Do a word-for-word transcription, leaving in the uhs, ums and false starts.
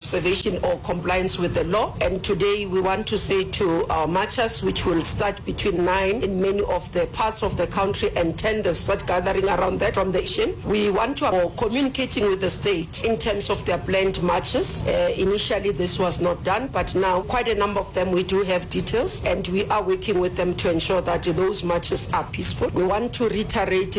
observation or compliance with the law. And today we want to say to our marchers, which will start between nine in many of the parts of the country and ten they start gathering around that from the nation. We want to uh, communicating with the state in terms of their planned marches. Uh, initially this was not done, but now quite a number of them we do have details, and we are working with them to ensure that those marches are peaceful. We want to reiterate